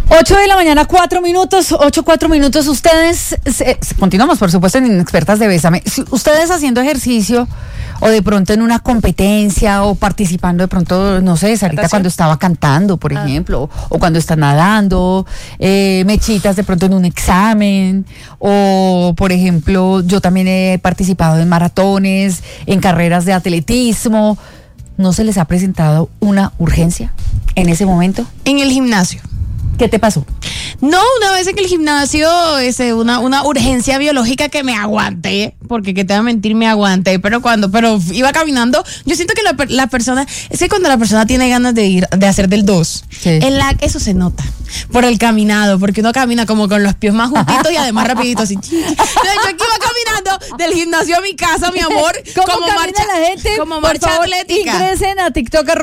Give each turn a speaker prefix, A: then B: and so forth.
A: 8 de la mañana, 4 minutos, 4 minutos. Ustedes, continuamos por supuesto en Inexpertas de Bésame. Si ustedes haciendo ejercicio o de pronto en una competencia o participando de pronto, no sé, Sarita cuando estaba cantando, por ejemplo, o cuando está nadando, Mechitas de pronto en un examen, o por ejemplo, yo también he participado en maratones, en carreras de atletismo. ¿No se les ha presentado una urgencia en ese momento?
B: En el gimnasio.
A: ¿Qué te pasó?
B: No, una vez en el gimnasio, una urgencia biológica que me aguanté, porque que te voy a mentir, me aguanté, pero iba caminando, yo siento que la persona, es que cuando la persona tiene ganas de hacer del 2, sí, eso se nota, por el caminado, porque uno camina como con los pies más juntitos y además rapidito, así. Entonces, yo aquí iba caminando del gimnasio a mi casa, mi amor,
A: ¿Cómo camina la gente?
B: como marcha atlética.
A: Ingresen a TikTok